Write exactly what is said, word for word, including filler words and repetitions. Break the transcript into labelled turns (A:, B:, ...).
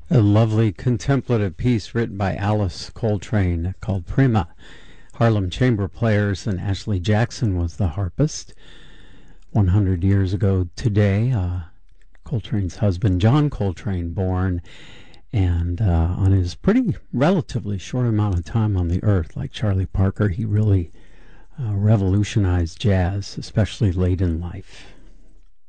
A: A lovely contemplative piece written by Alice Coltrane called Prima. Harlem Chamber Players, and Ashley Jackson was the harpist. one hundred years ago today, uh, Coltrane's husband, John Coltrane, born, and uh, on his pretty relatively short amount of time on the earth, like Charlie Parker, he really uh, revolutionized jazz, especially late in life.